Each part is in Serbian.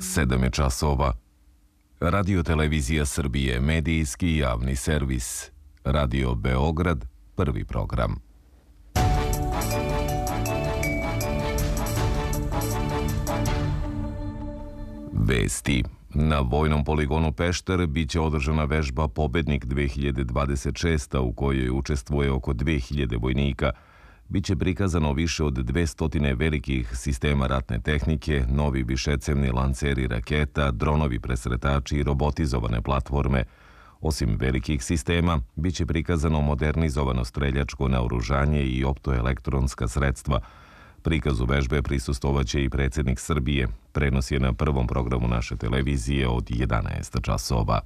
7 je časova. Radio Televizija Srbije, medijski javni servis. Radio Beograd, prvi program. Vesti. Na vojnom poligonu Pešter biće održana vežba Pobednik 2026, u kojoj učestvuje oko 2000 vojnika. Biće prikazano više od 200 velikih sistema ratne tehnike, novi višecevni lanceri raketa, dronovi presretači i robotizovane platforme. Osim velikih sistema, biće prikazano modernizovano streljačko naoružanje i optoelektronska sredstva. Prikazu vežbe prisustovaće i predsjednik Srbije. Prenos je na prvom programu naše televizije od 11 časova.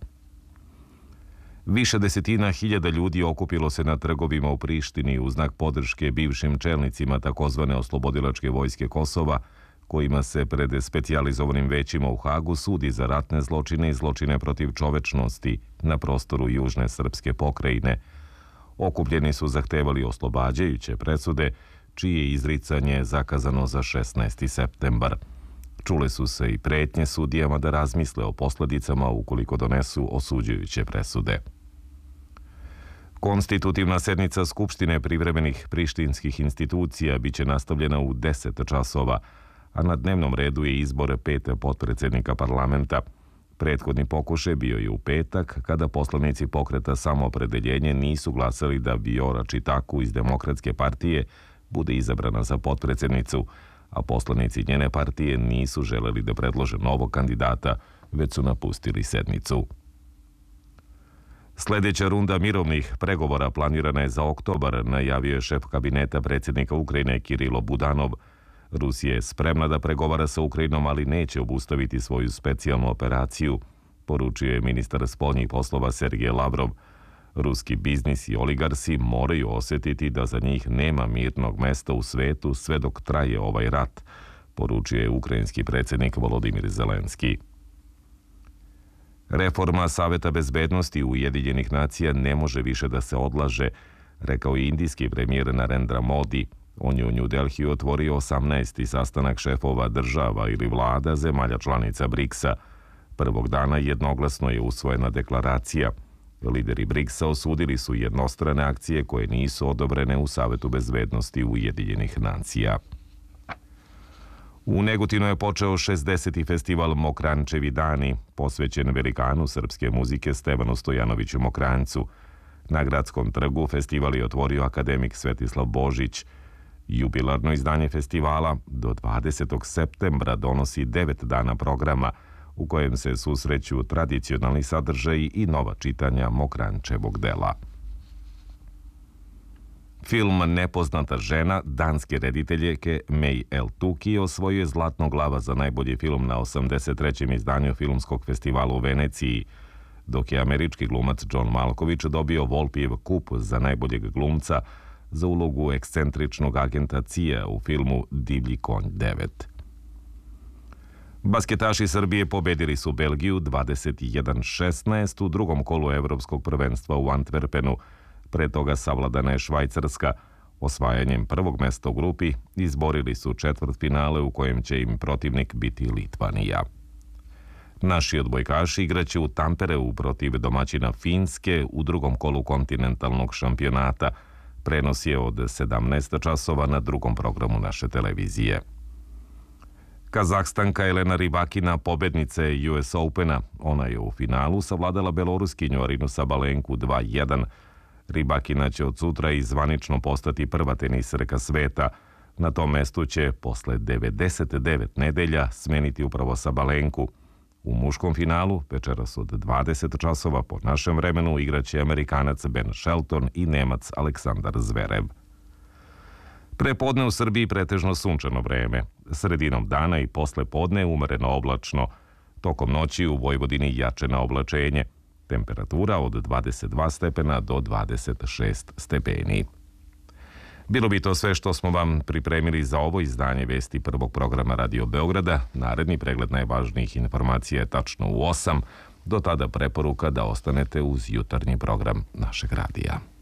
Više desetina hiljada ljudi okupilo se na trgovima u Prištini u znak podrške bivšim čelnicima takozvane oslobodilačke vojske Kosova, kojima se pred specijalizovanim većima u Hagu sudi za ratne zločine i zločine protiv čovečnosti na prostoru južne srpske pokrajine. Okupljeni su zahtevali oslobađajuće presude, čije izricanje zakazano za 16. septembar. Čule su se i pretnje sudijama da razmisle o posledicama ukoliko donesu osuđujuće presude. Konstitutivna sednica Skupštine privremenih prištinskih institucija biće nastavljena u 10 časova, a na dnevnom redu je izbor 5 potpredsjednika parlamenta. Prethodni pokušaj bio je u petak, kada poslanici pokreta Samoopredeljenje nisu glasali da Viora Čitaku iz Demokratske partije bude izabrana za potpredsjednicu, a poslanici njene partije nisu želeli da predlože novog kandidata, već su napustili sednicu. Sljedeća runda mirovnih pregovora planirana je za oktobar, najavio je šef kabineta predsjednika Ukrajine Kirilo Budanov. Rusija je spremna da pregovara sa Ukrajinom, ali neće obustaviti svoju specijalnu operaciju, poručio je ministar spoljnih poslova Sergej Lavrov. Ruski biznis i oligarsi moraju osjetiti da za njih nema mirnog mesta u svetu sve dok traje ovaj rat, poručio je ukrajinski predsjednik Volodimir Zelenski. Reforma Saveta bezbednosti Ujedinjenih nacija ne može više da se odlaže, rekao je indijski premijer Narendra Modi. On je u New Delhiju otvorio 18. sastanak šefova država ili vlada zemalja članica BRICS-a. Prvog dana jednoglasno je usvojena deklaracija. Lideri BRICS-a osudili su jednostrane akcije koje nisu odobrene u Savetu bezbednosti Ujedinjenih nacija. U Negotinu je počeo 60. festival Mokrančevi dani, posvećen velikanu srpske muzike Stevanu Stojanoviću Mokranjcu. Na gradskom trgu festival je otvorio akademik Svetislav Božić. Jubilarno izdanje festivala do 20. septembra donosi 9 dana programa, u kojem se susreću tradicionalni sadržaji i nova čitanja Mokrančevog dela. Film Nepoznata žena danske rediteljke May El Tuki osvojio je Zlatno glava za najbolji film na 83. izdanju Filmskog festivala u Veneciji, dok je američki glumac John Malkovich dobio Volpijev kup za najboljeg glumca za ulogu ekscentričnog agenta CIA u filmu Divlji konj 9. Basketaši Srbije pobedili su Belgiju 21-16 u drugom kolu Evropskog prvenstva u Antwerpenu. Pre toga savladana je Švajcarska. Osvajanjem prvog mesta u grupi izborili su četvrtfinale u kojem će im protivnik biti Litvanija. Naši odbojkaši igraće u Tampereu protiv domaćina Finske u drugom kolu kontinentalnog šampionata. Prenos je od 17 časova na drugom programu naše televizije. Kazahstanka Elena Rybakina, pobednica je US Opena. Ona je u finalu savladala Beloruskinju Arinu Sabalenku 2-1. Rybakina će od sutra i zvanično postati prva teniserka sveta. Na tom mestu će posle 99 nedelja smeniti upravo Sabalenku. U muškom finalu, večeras od 20 časova po našem vremenu, igraće Amerikanac Ben Shelton i Nemac Aleksandar Zverev. Prepodne u Srbiji pretežno sunčano vreme. Sredinom dana i posle podne umereno oblačno. Tokom noći u Vojvodini jačena oblačenje. Temperatura od 22 stepena do 26 stepeni. Bilo bi to sve što smo vam pripremili za ovo izdanje vesti prvog programa Radio Beograda. Naredni pregled najvažnijih informacija je tačno u 8. Do tada preporuka da ostanete uz jutarnji program našeg radija.